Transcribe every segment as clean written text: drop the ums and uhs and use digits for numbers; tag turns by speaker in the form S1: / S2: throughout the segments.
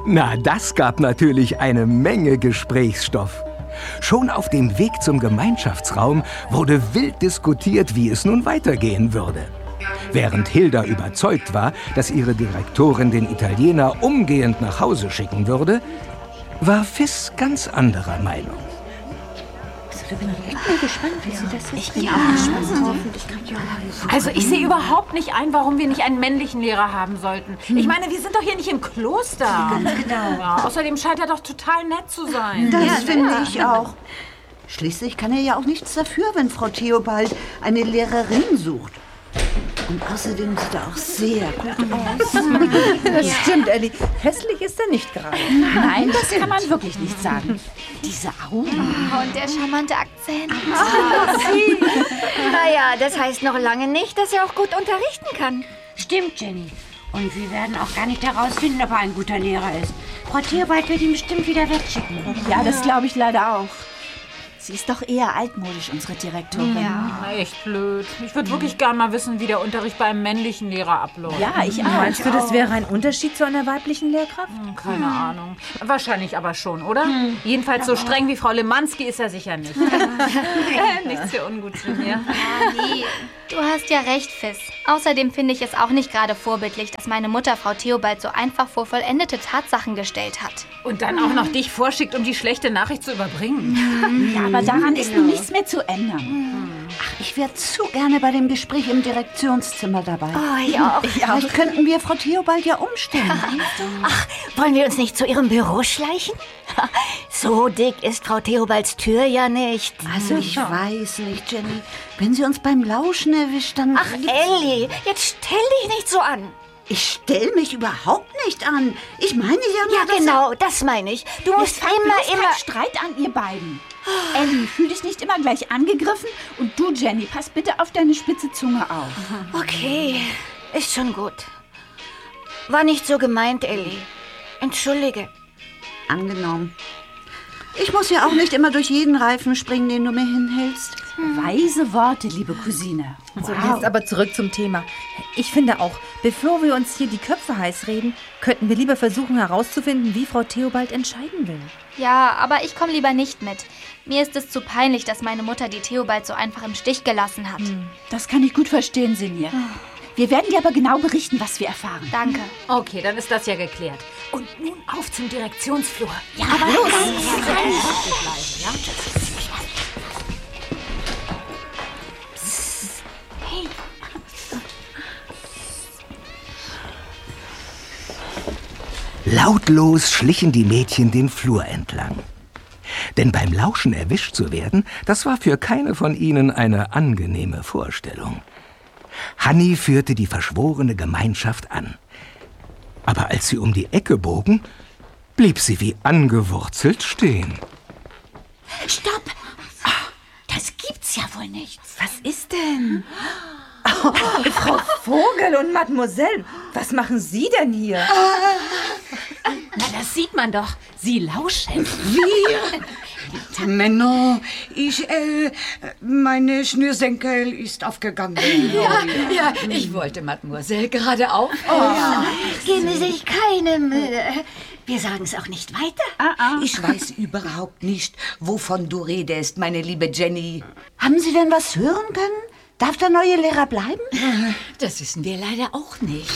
S1: Na, das gab natürlich eine Menge Gesprächsstoff. Schon auf dem Weg zum Gemeinschaftsraum wurde wild diskutiert, wie es nun weitergehen würde. Während Hilda überzeugt war, dass ihre Direktorin den Italiener umgehend nach Hause schicken würde, war Fiss ganz anderer Meinung.
S2: Ich bin echt mal gespannt, wie sie das jetzt
S3: Also ich sehe überhaupt nicht ein, warum wir nicht einen männlichen Lehrer haben sollten. Ich meine, wir sind doch hier nicht im Kloster.
S2: Ganz genau.
S3: Ja, außerdem scheint er doch total nett zu sein.
S4: Das finde ich auch. Schließlich kann er ja auch nichts dafür, wenn Frau Theobald eine Lehrerin sucht. Und außerdem sieht er auch sehr gut aus.
S2: Das stimmt, Elli. Hässlich ist er nicht gerade.
S5: Nein, das kann man wirklich nicht sagen.
S4: Diese Augen.
S6: Und der charmante Akzent. Naja, das heißt noch lange nicht, dass er auch gut unterrichten kann.
S7: Stimmt, Jenny. Und wir werden auch gar nicht herausfinden, ob er ein guter Lehrer ist. Frau Theobald wird ihn bestimmt wieder wegschicken.
S5: Ja, das glaube ich leider auch.
S2: Sie ist doch eher altmodisch, unsere Direktorin.
S3: Ja, echt blöd. Ich würde wirklich gern mal wissen, wie der Unterricht beim männlichen Lehrer abläuft.
S2: Ja, ich auch.
S5: Meinst du, das wäre ein Unterschied zu einer weiblichen Lehrkraft?
S3: Keine Ahnung. Wahrscheinlich aber schon, oder? Jedenfalls so streng wie Frau Lemanski ist er sicher nicht. Nichts für ungut zu mir.
S6: Nee, du hast ja recht, Fiss. Außerdem finde ich es auch nicht gerade vorbildlich, dass meine Mutter Frau Theobald so einfach vor vollendete Tatsachen gestellt hat.
S3: Und dann auch noch dich vorschickt, um die schlechte Nachricht zu überbringen.
S5: Ja, aber daran ist nun nichts mehr zu ändern.
S4: Ach, ich wäre zu gerne bei dem Gespräch im Direktionszimmer dabei.
S6: Oh, ja.
S4: Vielleicht könnten wir Frau Theobald ja umstellen.
S7: Ach, wollen wir uns nicht zu ihrem Büro schleichen? So dick ist Frau Theobalds Tür ja nicht.
S4: Also ich weiß nicht, Jenny. Wenn sie uns beim Lauschen erwischt, dann...
S7: Ach, Elli, jetzt stell dich nicht so an.
S4: Ich stell mich überhaupt nicht an. Ich meine ja nur,
S7: Ja, genau, das meine ich. Du musst
S5: Kein Streit an ihr beiden. Elli, fühl dich nicht immer gleich angegriffen. Und du, Jenny, pass bitte auf deine spitze Zunge auf.
S7: Okay, ist schon gut. War nicht so gemeint, Elli. Entschuldige.
S4: Angenommen. Ich muss ja auch nicht immer durch jeden Reifen springen, den du mir hinhältst.
S5: Weise Worte, liebe Cousine.
S2: So, jetzt aber zurück zum Thema. Ich finde auch, bevor wir uns hier die Köpfe heiß reden, könnten wir lieber versuchen herauszufinden, wie Frau Theobald entscheiden will.
S6: Ja, aber ich komme lieber nicht mit. Mir ist es zu peinlich, dass meine Mutter die Theobald so einfach im Stich gelassen hat.
S5: Das kann ich gut verstehen, Sinje. Wir werden dir aber genau berichten, was wir erfahren.
S6: Danke.
S3: Okay, dann ist das ja geklärt. Und nun auf zum Direktionsflur.
S7: Ja, aber los!
S1: Lautlos schlichen die Mädchen den Flur entlang. Denn beim Lauschen erwischt zu werden, das war für keine von ihnen eine angenehme Vorstellung. Hanni führte die verschworene Gemeinschaft an. Aber als sie um die Ecke bogen, blieb sie wie angewurzelt stehen.
S7: Stopp! Das gibt's ja wohl nicht.
S2: Was ist denn? Oh, Frau Vogel und Mademoiselle, was machen Sie denn hier?
S3: Na, das sieht man doch. Sie lauschen.
S8: Männer, meine Schnürsenkel ist aufgegangen.
S9: Ja, ich wollte Mademoiselle gerade auf.
S7: Geben Sie sich keine Mühe. Wir sagen es auch nicht weiter.
S8: Ich weiß überhaupt nicht, wovon du redest, meine liebe Jenny.
S4: Haben Sie denn was hören können? Darf der neue Lehrer bleiben?
S9: Das wissen wir leider auch nicht.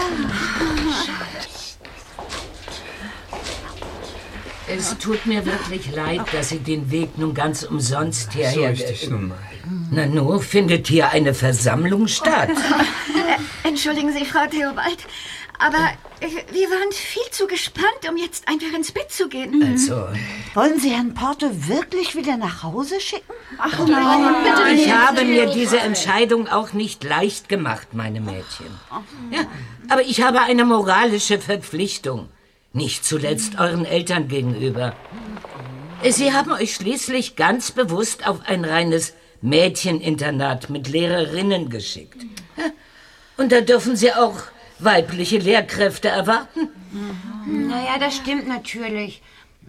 S10: Es tut mir wirklich leid, dass Sie den Weg nun ganz umsonst hierher...
S11: So ist es nun mal.
S10: Na nur, findet hier eine Versammlung statt?
S7: Entschuldigen Sie, Frau Theobald, aber wir waren viel zu gespannt, um jetzt einfach ins Bett zu gehen.
S10: Also...
S4: Wollen Sie Herrn Porte wirklich wieder nach Hause schicken?
S7: Ach nein, bitte nicht.
S10: Ich habe mir diese Entscheidung auch nicht leicht gemacht, meine Mädchen. Ja, aber ich habe eine moralische Verpflichtung. Nicht zuletzt euren Eltern gegenüber. Sie haben euch schließlich ganz bewusst auf ein reines Mädcheninternat mit Lehrerinnen geschickt. Und da dürfen Sie auch weibliche Lehrkräfte erwarten.
S7: Naja, das stimmt natürlich.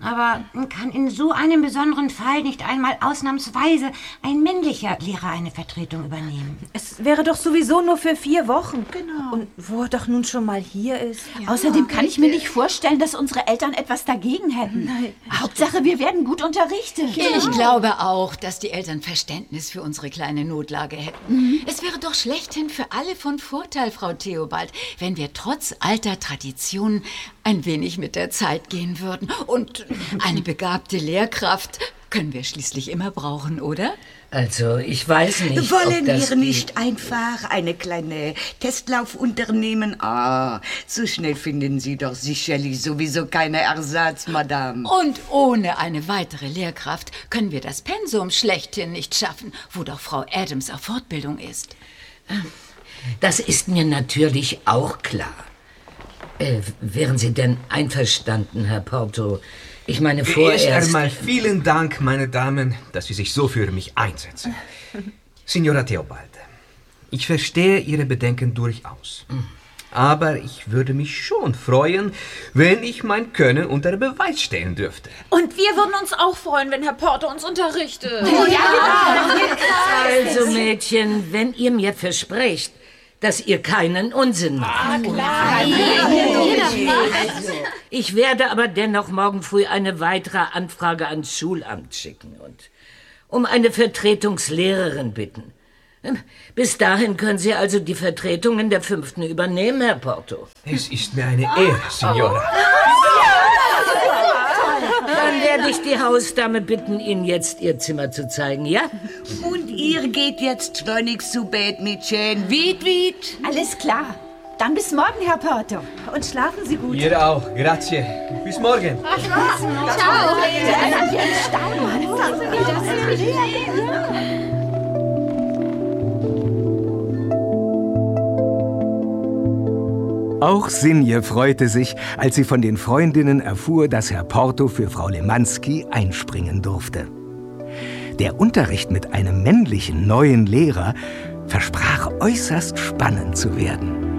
S11: Aber kann in so einem besonderen Fall nicht einmal ausnahmsweise ein männlicher Lehrer eine Vertretung übernehmen?
S2: Es wäre doch sowieso nur für 4 Wochen.
S4: Genau.
S2: Und wo er doch nun schon mal hier ist.
S5: Ja. Außerdem kann ich mir nicht vorstellen, dass unsere Eltern etwas dagegen hätten.
S2: Nein.
S5: Hauptsache, wir werden gut unterrichtet.
S9: Ich glaube auch, dass die Eltern Verständnis für unsere kleine Notlage hätten. Es wäre doch schlechthin für alle von Vorteil, Frau Theobald, wenn wir trotz alter Traditionen ein wenig mit der Zeit gehen würden. Und eine begabte Lehrkraft können wir schließlich immer brauchen, oder?
S10: Also, ich weiß nicht,
S8: Wollen
S10: ob das
S8: wir nicht einfach eine kleine Testlauf unternehmen? So schnell finden Sie doch sicherlich sowieso keine Ersatz, Madame.
S9: Und ohne eine weitere Lehrkraft können wir das Pensum schlechthin nicht schaffen, wo doch Frau Adams auf Fortbildung ist.
S10: Das ist mir natürlich auch klar. Wären Sie denn einverstanden, Herr Porto? Ich meine, vorerst...
S12: Erst einmal vielen Dank, meine Damen, dass Sie sich so für mich einsetzen. Signora Theobald, ich verstehe Ihre Bedenken durchaus. Aber ich würde mich schon freuen, wenn ich mein Können unter Beweis stellen dürfte.
S3: Und wir würden uns auch freuen, wenn Herr Porter uns unterrichtet.
S5: Oh ja!
S10: Also, Mädchen, wenn ihr mir versprecht, dass ihr keinen Unsinn macht.
S3: Klar.
S10: Ich werde aber dennoch morgen früh eine weitere Anfrage ans Schulamt schicken und um eine Vertretungslehrerin bitten. Bis dahin können Sie also die Vertretungen der 5. übernehmen, Herr Porto.
S12: Es ist mir eine Ehre, Signora.
S10: Dann werde ich die Hausdame bitten, Ihnen jetzt Ihr Zimmer zu zeigen, ja?
S8: Und ihr geht jetzt schleunigst zu Bett, Mädchen. Wied.
S5: Alles klar. Dann bis morgen, Herr Porto.
S2: Und schlafen Sie gut.
S12: Ihr auch, grazie. Bis morgen.
S5: Ciao.
S1: Auch Sinje freute sich, als sie von den Freundinnen erfuhr, dass Herr Porto für Frau Lemanski einspringen durfte. Der Unterricht mit einem männlichen neuen Lehrer versprach äußerst spannend zu werden.